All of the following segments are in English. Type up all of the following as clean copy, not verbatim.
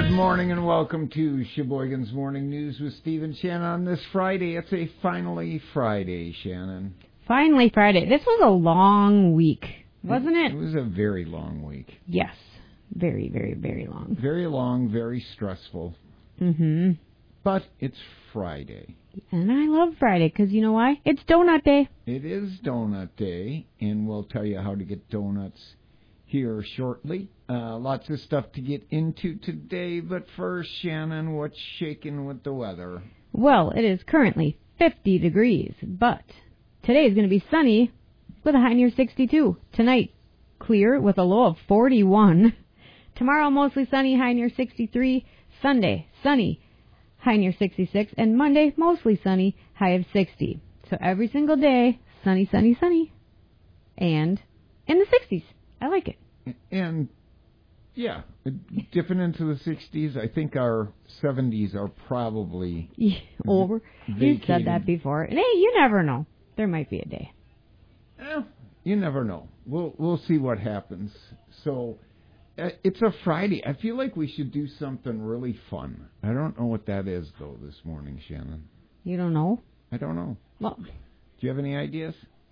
Good morning and welcome to Sheboygan's Morning News with Steve and Shannon on this Friday. It's a finally Friday, Shannon. Finally Friday. This was a long week, wasn't it? It was a very long week. Yes. Very, very, very long. Very long, very stressful. Mm-hmm. But it's Friday. And I love Friday because you know why? It's Donut Day. It is Donut Day, and we'll tell you how to get donuts here shortly. Lots of stuff to get into today, but first, Shannon, what's shaking with the weather? Well, it is currently 50 degrees, but today is going to be sunny with a high near 62. Tonight, clear with a low of 41. Tomorrow, mostly sunny, high near 63. Sunday, sunny, high near 66. And Monday, mostly sunny, high of 60. So every single day, sunny, sunny, sunny. And in the 60s. I like it. And, yeah, dipping into the 60s, I think our 70s are probably over. You said that before. And, hey, you never know. There might be a day. You never know. We'll see what happens. So, it's a Friday. I feel like we should do something really fun. I don't know what that is, though, this morning, Shannon. You don't know? I don't know. Well, do you have any ideas?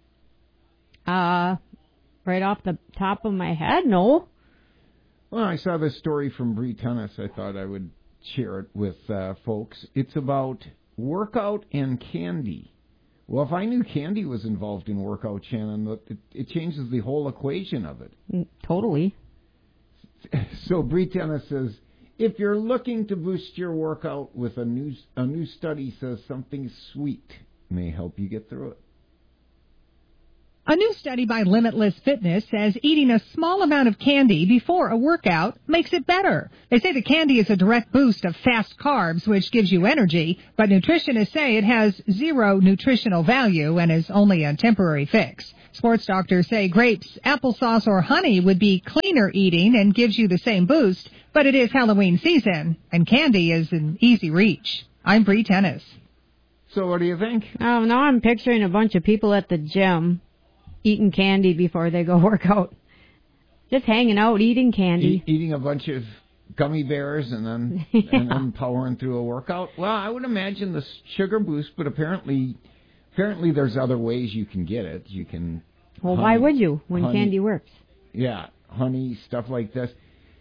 Right off the top of my head, no. Well, I saw this story from Bree Tennis. I thought I would share it with folks. It's about workout and candy. Well, if I knew candy was involved in workout, Shannon, it changes the whole equation of it. Totally. So Bree Tennis says, if you're looking to boost your workout with a new study says something sweet may help you get through it. A new study by Limitless Fitness says eating a small amount of candy before a workout makes it better. They say the candy is a direct boost of fast carbs, which gives you energy, but nutritionists say it has zero nutritional value and is only a temporary fix. Sports doctors say grapes, applesauce, or honey would be cleaner eating and gives you the same boost, but it is Halloween season, and candy is an easy reach. I'm Bree Tennis. So what do you think? Oh, now I'm picturing a bunch of people at the gym eating candy before they go work out. Just hanging out, eating candy. Eating a bunch of gummy bears and then and then powering through a workout. Well, I would imagine the sugar boost, but apparently there's other ways you can get it. You can. Well, why would you when candy works? Yeah, honey, stuff like this.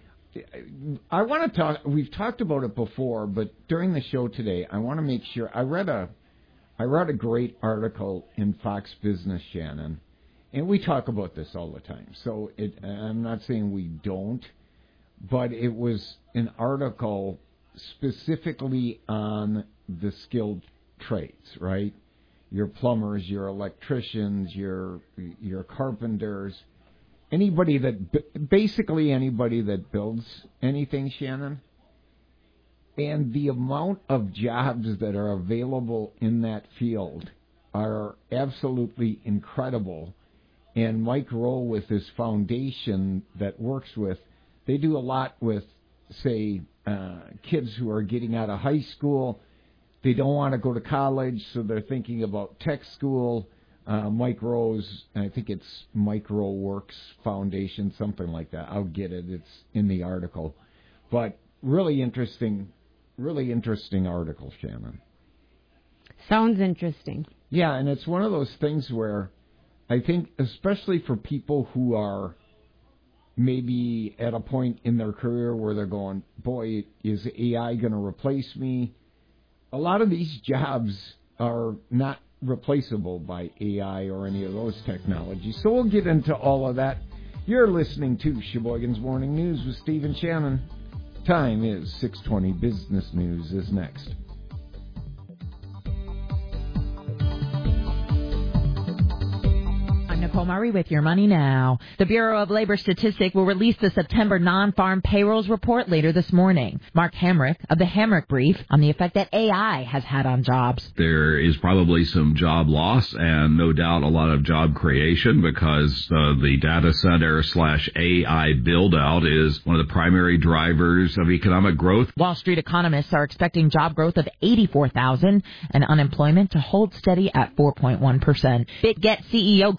I want to talk. We've talked about it before, but during the show today, I want to make sure. I read a great article in Fox Business, Shannon. And we talk about this all the time, so I'm not saying we don't, but it was an article specifically on the skilled trades, right? Your plumbers, your electricians, your carpenters, basically anybody that builds anything, Shannon. And the amount of jobs that are available in that field are absolutely incredible. And Mike Rowe, with his foundation that works with, they do a lot with, say, kids who are getting out of high school. They don't want to go to college, so they're thinking about tech school. Mike Rowe's, I think it's Mike Rowe Works Foundation, something like that. I'll get it. It's in the article. But really interesting article, Shannon. Sounds interesting. Yeah, and it's one of those things where I think, especially for people who are maybe at a point in their career where they're going, boy, is AI going to replace me? A lot of these jobs are not replaceable by AI or any of those technologies. So we'll get into all of that. You're listening to Sheboygan's Morning News with Steve and Shannon. Time is 6:20. Business News is next. Nicole Murray with Your Money Now. The Bureau of Labor Statistics will release the September non-farm payrolls report later this morning. Mark Hamrick of the Hamrick Brief on the effect that AI has had on jobs. There is probably some job loss and no doubt a lot of job creation because the data center / AI build-out is one of the primary drivers of economic growth. Wall Street economists are expecting job growth of 84,000 and unemployment to hold steady at 4.1%. BitGet CEO Gracie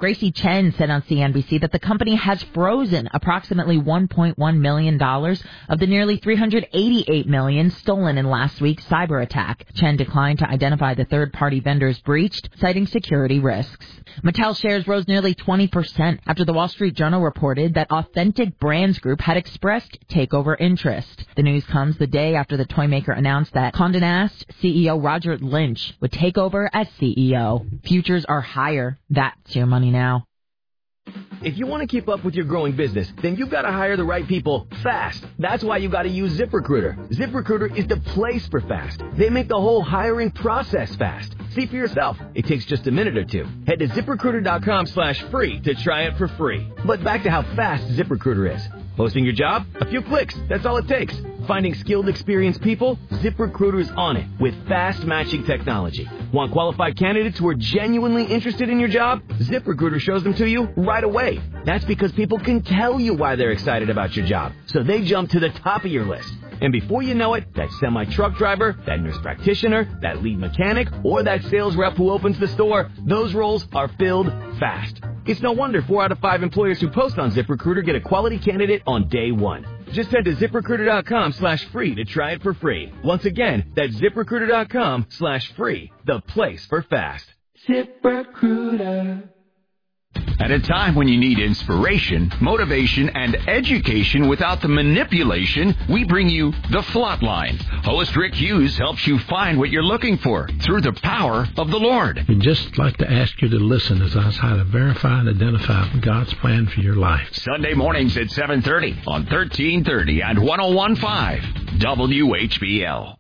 Chen said on CNBC that the company has frozen approximately $1.1 million of the nearly $388 million stolen in last week's cyber attack. Chen declined to identify the third-party vendors breached, citing security risks. Mattel shares rose nearly 20% after the Wall Street Journal reported that Authentic Brands Group had expressed takeover interest. The news comes the day after the toy maker announced that Condé Nast CEO Roger Lynch would take over as CEO. Futures are higher. That's your money now. If you want to keep up with your growing business, then you've got to hire the right people fast. That's why you got to use ZipRecruiter. ZipRecruiter is the place for fast. They make the whole hiring process fast. See for yourself. It takes just a minute or two. Head to ZipRecruiter.com/free to try it for free. But back to how fast ZipRecruiter is. Posting your job? A few clicks. That's all it takes. Finding skilled, experienced people? ZipRecruiter's on it with fast matching technology. Want qualified candidates who are genuinely interested in your job? ZipRecruiter shows them to you right away. That's because people can tell you why they're excited about your job, so they jump to the top of your list. And before you know it, that semi-truck driver, that nurse practitioner, that lead mechanic, or that sales rep who opens the store, those roles are filled fast. It's no wonder 4 out of 5 employers who post on ZipRecruiter get a quality candidate on day one. Just head to ZipRecruiter.com/free to try it for free. Once again, that's ZipRecruiter.com/free, the place for fast. ZipRecruiter. At a time when you need inspiration, motivation, and education without the manipulation, we bring you The Flatline. Host Rick Hughes helps you find what you're looking for through the power of the Lord. We'd just like to ask you to listen as I try to verify and identify God's plan for your life. Sunday mornings at 7:30 on 1330 and 101.5 WHBL.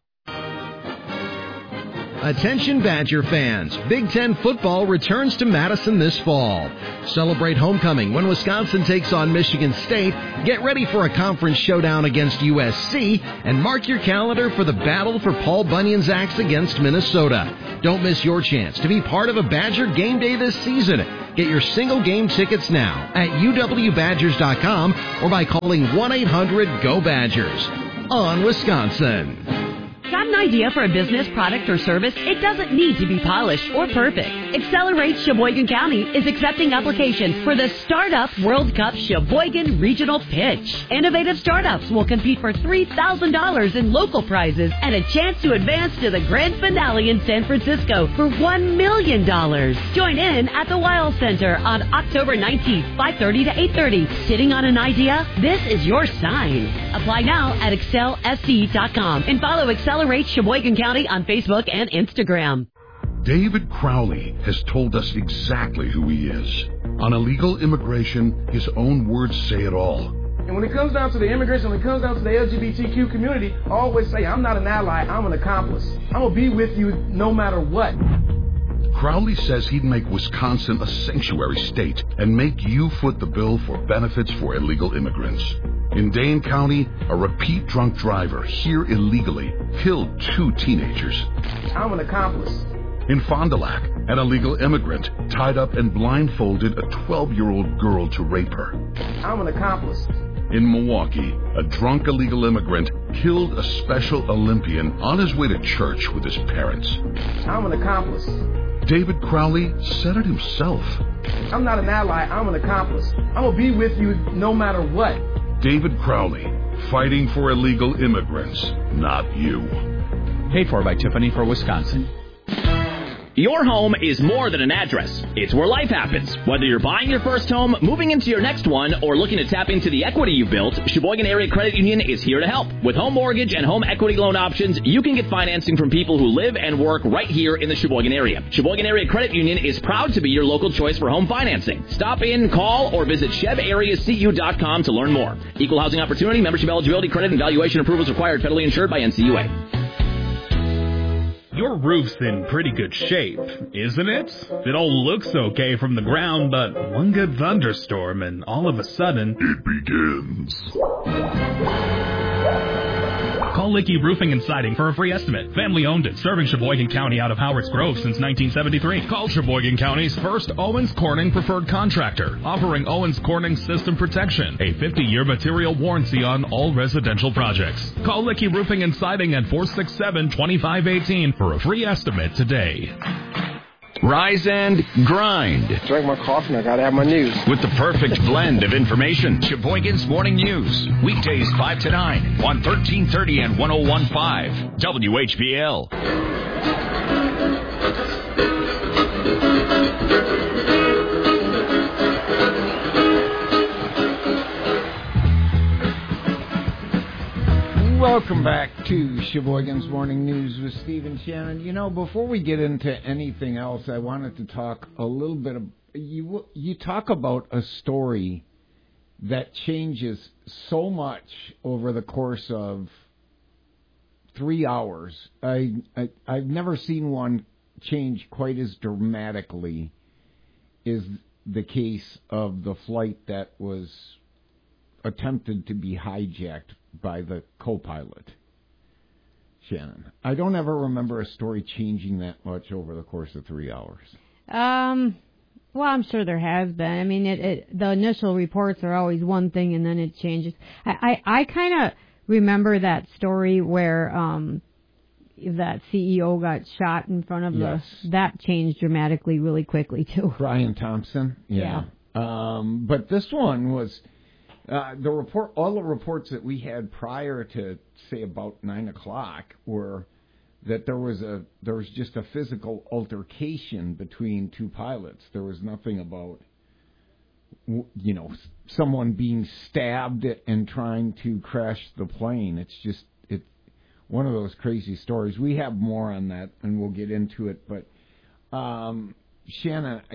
Attention Badger fans, Big Ten football returns to Madison this fall. Celebrate homecoming when Wisconsin takes on Michigan State, get ready for a conference showdown against USC, and mark your calendar for the battle for Paul Bunyan's axe against Minnesota. Don't miss your chance to be part of a Badger game day this season. Get your single game tickets now at uwbadgers.com or by calling 1-800-GO-BADGERS. On Wisconsin. Got an idea for a business, product, or service? It doesn't need to be polished or perfect. Accelerate Sheboygan County is accepting applications for the Startup World Cup Sheboygan Regional Pitch. Innovative startups will compete for $3,000 in local prizes and a chance to advance to the grand finale in San Francisco for $1 million. Join in at the Wild Center on October 19th, 5:30 to 8:30. Sitting on an idea? This is your sign. Apply now at excelsc.com and follow Accelerate Sheboygan County on Facebook and Instagram. David Crowley has told us exactly who he is. On illegal immigration, his own words say it all. And when it comes down to the immigration, when it comes down to the LGBTQ community, I always say, I'm not an ally, I'm an accomplice. I'm going to be with you no matter what. Crowley says he'd make Wisconsin a sanctuary state and make you foot the bill for benefits for illegal immigrants. In Dane County, a repeat drunk driver here illegally killed 2 teenagers. I'm an accomplice. In Fond du Lac, an illegal immigrant tied up and blindfolded a 12-year-old girl to rape her. I'm an accomplice. In Milwaukee, a drunk illegal immigrant killed a Special Olympian on his way to church with his parents. I'm an accomplice. David Crowley said it himself. I'm not an ally, I'm an accomplice. I'm going to be with you no matter what. David Crowley, fighting for illegal immigrants, not you. Paid for by Tiffany for Wisconsin. Your home is more than an address. It's where life happens. Whether you're buying your first home, moving into your next one, or looking to tap into the equity you've built, Sheboygan Area Credit Union is here to help. With home mortgage and home equity loan options, you can get financing from people who live and work right here in the Sheboygan area. Sheboygan Area Credit Union is proud to be your local choice for home financing. Stop in, call, or visit chebareacu.com to learn more. Equal housing opportunity, membership eligibility, credit, and valuation approvals required, federally insured by NCUA. Your roof's in pretty good shape, isn't it? It all looks okay from the ground, but one good thunderstorm and all of a sudden, it begins. Call Licky Roofing and Siding for a free estimate. Family owned and serving Sheboygan County out of Howards Grove since 1973. Call Sheboygan County's first Owens Corning preferred contractor, offering Owens Corning system protection, a 50-year material warranty on all residential projects. Call Licky Roofing and Siding at 467-2518 for a free estimate today. Rise and grind. Drink my coffee and I gotta have my news. With the perfect blend of information. Sheboygan's Morning News. Weekdays 5 to 9 on 1330 and 101.5 WHBL. Welcome back to Sheboygan's Morning News with Stephen Shannon. You know, before we get into anything else, I wanted to talk a little bit of... You talk about a story that changes so much over the course of 3 hours. I've never seen one change quite as dramatically as the case of the flight that was attempted to be hijacked by the co-pilot, Shannon. I don't ever remember a story changing that much over the course of 3 hours. Well, I'm sure there has been. I mean, the initial reports are always one thing, and then it changes. I kind of remember that story where that CEO got shot in front of that changed dramatically really quickly, too. Brian Thompson? Yeah. But this one was... all the reports that we had prior to, say, about 9 o'clock were that there was just a physical altercation between two pilots. There was nothing about, someone being stabbed and trying to crash the plane. It's one of those crazy stories. We have more on that, and we'll get into it. But Shannon,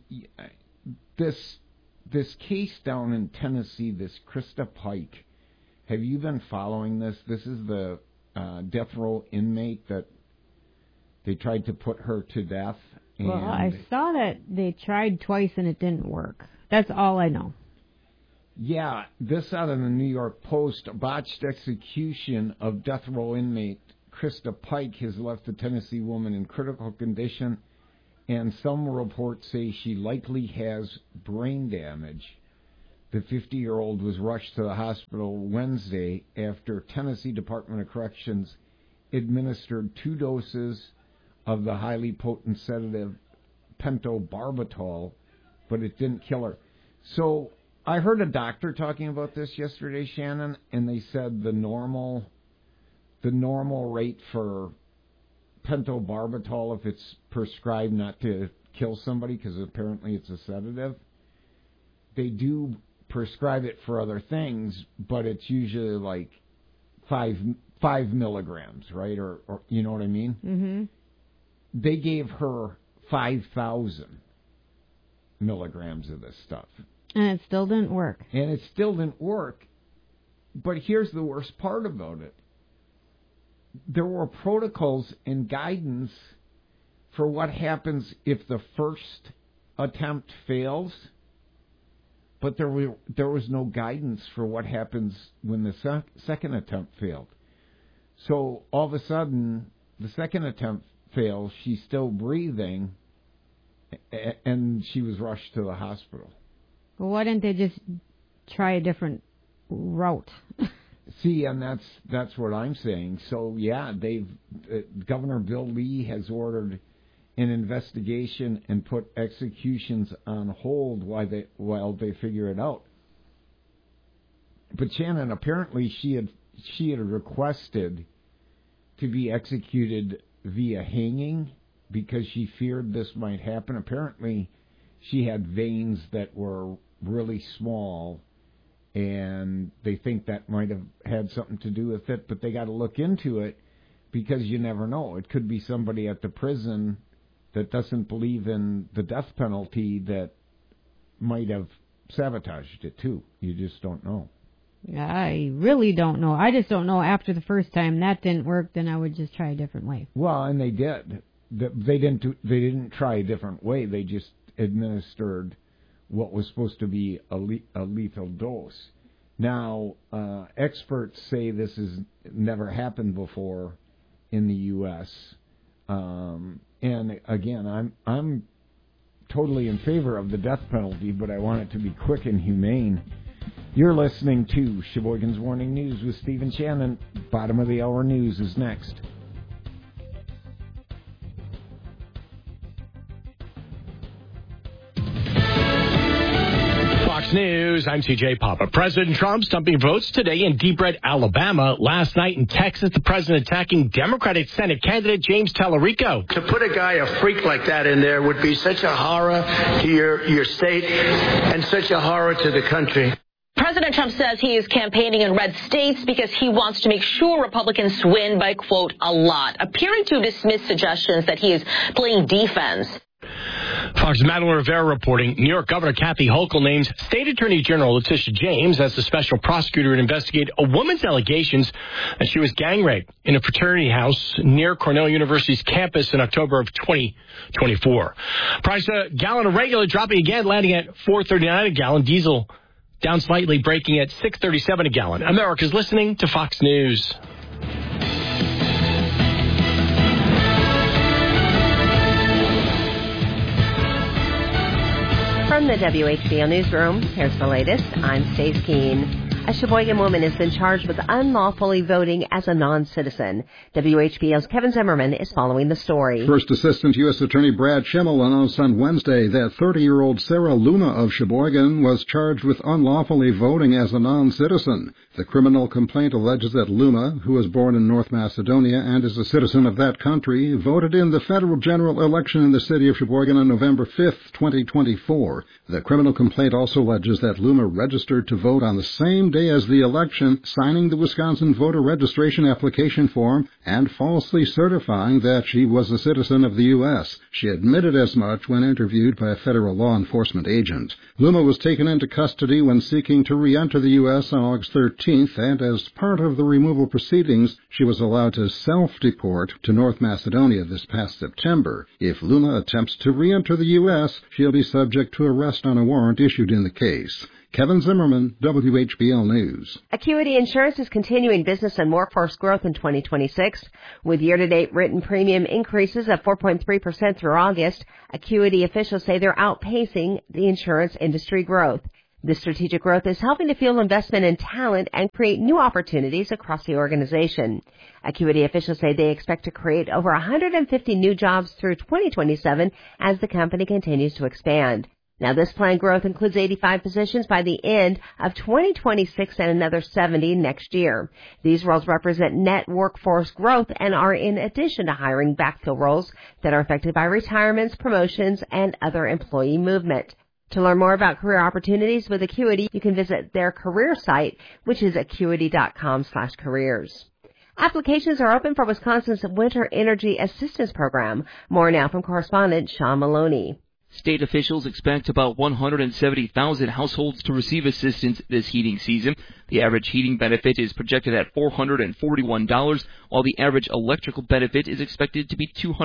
this case down in Tennessee, this Krista Pike, have you been following this? This is the death row inmate that they tried to put her to death. Well, I saw that they tried twice and it didn't work. That's all I know. Yeah, this out of the New York Post. A botched execution of death row inmate Krista Pike has left the Tennessee woman in critical condition, and some reports say she likely has brain damage. The 50-year-old was rushed to the hospital Wednesday after Tennessee Department of Corrections administered 2 doses of the highly potent sedative pentobarbital, but it didn't kill her. So I heard a doctor talking about this yesterday, Shannon, and they said the normal rate for pentobarbital, if it's prescribed not to kill somebody, because apparently it's a sedative, they do prescribe it for other things, but it's usually like 5 milligrams, right? Or you know what I mean? Mm-hmm. They gave her 5,000 milligrams of this stuff. And it still didn't work. But here's the worst part about it. There were protocols and guidance for what happens if the first attempt fails, but there was no guidance for what happens when the second attempt failed. So all of a sudden, the second attempt fails, she's still breathing, and she was rushed to the hospital. Well, why didn't they just try a different route? See, and that's what I'm saying. So yeah, Governor Bill Lee has ordered an investigation and put executions on hold while they figure it out. But Shannon, apparently she had requested to be executed via hanging because she feared this might happen. Apparently, she had veins that were really small, and they think that might have had something to do with it, but they got to look into it because you never know. It could be somebody at the prison that doesn't believe in the death penalty that might have sabotaged it too. You just don't know. I really don't know. I just don't know. After the first time that didn't work, then I would just try a different way. Well, and they did. They didn't try a different way. They just administered what was supposed to be a lethal dose. Now, experts say this has never happened before in the U.S. And again, I'm totally in favor of the death penalty, but I want it to be quick and humane. You're listening to Sheboygan's Morning News with Stephen Shannon. Bottom of the hour news is next. Fox News, I'm CJ Papa. President Trump stumping votes today in deep red Alabama. Last night in Texas, the president attacking Democratic Senate candidate James Tallarico. To put a guy, a freak like that in there would be such a horror to your state and such a horror to the country. President Trump says he is campaigning in red states because he wants to make sure Republicans win by, quote, a lot, appearing to dismiss suggestions that he is playing defense. Fox's Madeline Rivera reporting New York Governor Kathy Hochul names State Attorney General Letitia James as the special prosecutor to investigate a woman's allegations that she was gang raped in a fraternity house near Cornell University's campus in October of 2024. Price a gallon of regular dropping again, landing at $4.39 a gallon. Diesel down slightly, breaking at $6.37 a gallon. America's listening to Fox News. From the WHBL Newsroom, here's the latest. I'm Stace Keene. A Sheboygan woman has been charged with unlawfully voting as a non-citizen. WHBL's Kevin Zimmerman is following the story. First Assistant U.S. Attorney Brad Schimmel announced on Wednesday that 30-year-old Sarah Luna of Sheboygan was charged with unlawfully voting as a non-citizen. The criminal complaint alleges that Luna, who was born in North Macedonia and is a citizen of that country, voted in the federal general election in the city of Sheboygan on November 5, 2024. The criminal complaint also alleges that Luna registered to vote on the same day as the election, signing the Wisconsin voter registration application form and falsely certifying that she was a citizen of the U.S. She admitted as much when interviewed by a federal law enforcement agent. Luna was taken into custody when seeking to re-enter the U.S. on August 13th, and as part of the removal proceedings, she was allowed to self-deport to North Macedonia this past September. If Luna attempts to re-enter the U.S., she'll be subject to arrest on a warrant issued in the case. Kevin Zimmerman, WHBL News. Acuity Insurance is continuing business and workforce growth in 2026. With year-to-date written premium increases of 4.3% through August, Acuity officials say they're outpacing the insurance industry growth. This strategic growth is helping to fuel investment in talent and create new opportunities across the organization. Acuity officials say they expect to create over 150 new jobs through 2027 as the company continues to expand. Now, this planned growth includes 85 positions by the end of 2026 and another 70 next year. These roles represent net workforce growth and are in addition to hiring backfill roles that are affected by retirements, promotions, and other employee movement. To learn more about career opportunities with Acuity, you can visit their career site, which is acuity.com/careers. Applications are open for Wisconsin's Winter Energy Assistance Program. More now from correspondent Sean Maloney. State officials expect about 170,000 households to receive assistance this heating season. The average heating benefit is projected at $441, while the average electrical benefit is expected to be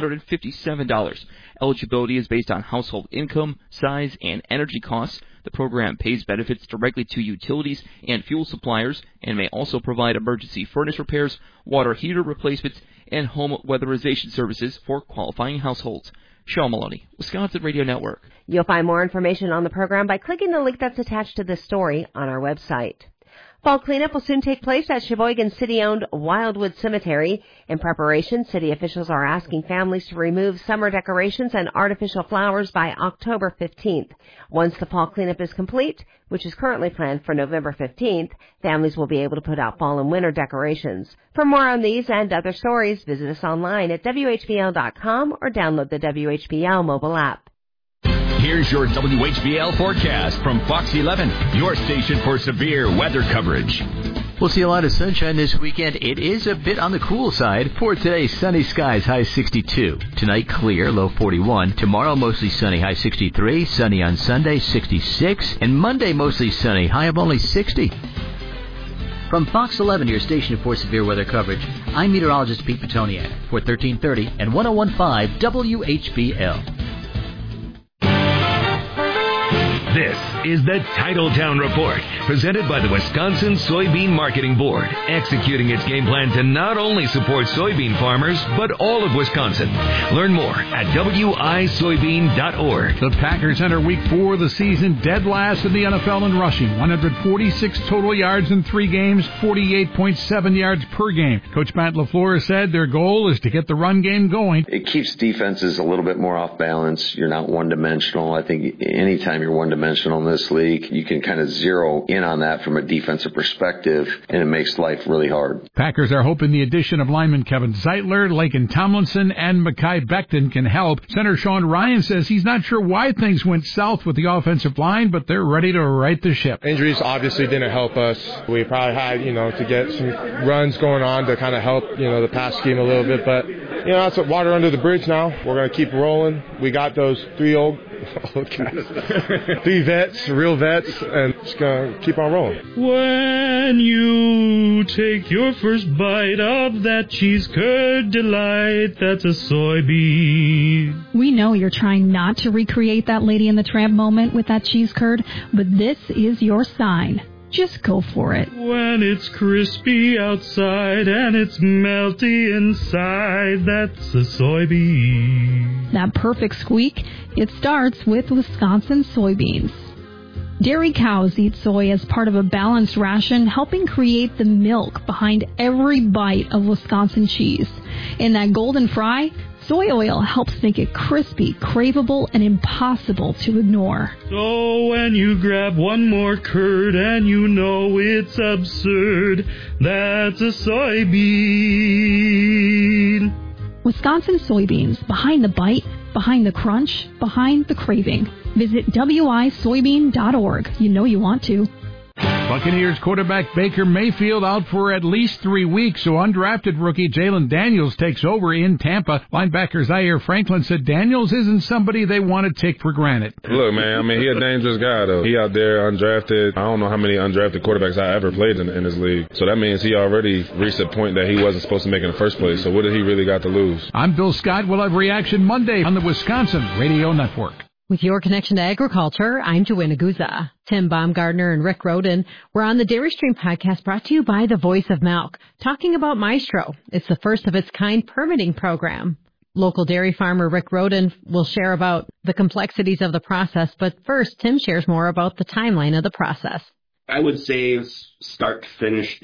$257. Eligibility is based on household income, size, and energy costs. The program pays benefits directly to utilities and fuel suppliers and may also provide emergency furnace repairs, water heater replacements, and home weatherization services for qualifying households. Sean Maloney, Wisconsin Radio Network. You'll find more information on the program by clicking the link that's attached to this story on our website. Fall cleanup will soon take place at Sheboygan city-owned Wildwood Cemetery. In preparation, city officials are asking families to remove summer decorations and artificial flowers by October 15th. Once the fall cleanup is complete, which is currently planned for November 15th, families will be able to put out fall and winter decorations. For more on these and other stories, visit us online at WHBL.com or download the WHBL mobile app. Here's your WHBL forecast from Fox 11, your station for severe weather coverage. We'll see a lot of sunshine this weekend. It is a bit on the cool side. For today, sunny skies, high 62. Tonight, clear, low 41. Tomorrow, mostly sunny, high 63. Sunny on Sunday, 66. And Monday, mostly sunny, high of only 60. From Fox 11, your station for severe weather coverage, I'm meteorologist Pete Petoniak for 1330 and 1015 WHBL. This is the Titletown Report, presented by the Wisconsin Soybean Marketing Board, executing its game plan to not only support soybean farmers, but all of Wisconsin. Learn more at wisoybean.org. The Packers enter Week 4 of the season dead last in the NFL in rushing. 146 total yards in 3 games, 48.7 yards per game. Coach Matt LaFleur said their goal is to get the run game going. It keeps defenses a little bit more off balance. You're not one-dimensional. I think anytime you're one-dimensional, one-dimensional in this league. You can kind of zero in on that from a defensive perspective, and it makes life really hard. Packers are hoping the addition of lineman Kevin Zeitler, Laken Tomlinson, and Mekhi Becton can help. Center Sean Ryan says he's not sure why things went south with the offensive line, but they're ready to right the ship. Injuries obviously didn't help us. We probably had, to get some runs going on to kind of help, the pass scheme a little bit, but, that's what water under the bridge now. We're going to keep rolling. We got those three vets, real vets, and just going to keep on rolling. When you take your first bite of that cheese curd delight, that's a soybean. We know you're trying not to recreate that Lady and the Tramp moment with that cheese curd, but this is your sign. Just go for it. When it's crispy outside and it's melty inside, that's a soybean. That perfect squeak, it starts with Wisconsin soybeans. Dairy cows eat soy as part of a balanced ration, helping create the milk behind every bite of Wisconsin cheese. In that golden fry, soy oil helps make it crispy, craveable, and impossible to ignore. So when you grab one more curd and you know it's absurd, that's a soybean. Wisconsin soybeans, behind the bite, behind the crunch, behind the craving. Visit wisoybean.org. You know you want to. Buccaneers quarterback Baker Mayfield out for at least 3 weeks, so undrafted rookie Jalen Daniels takes over in Tampa. Linebacker Zaire Franklin said Daniels isn't somebody they want to take for granted. Look, man, he a dangerous guy, though. He out there undrafted. I don't know how many undrafted quarterbacks I ever played in this league. So that means he already reached a point that he wasn't supposed to make in the first place. So what did he really got to lose? I'm Bill Scott. We'll have reaction Monday on the Wisconsin Radio Network. With your connection to agriculture, I'm Joanna Guza. Tim Baumgartner and Rick Roden. We're on the Dairy Stream podcast brought to you by the Voice of Milk, talking about Maestro. It's the first of its kind permitting program. Local dairy farmer Rick Roden will share about the complexities of the process, but first, Tim shares more about the timeline of the process. I would say start to finish,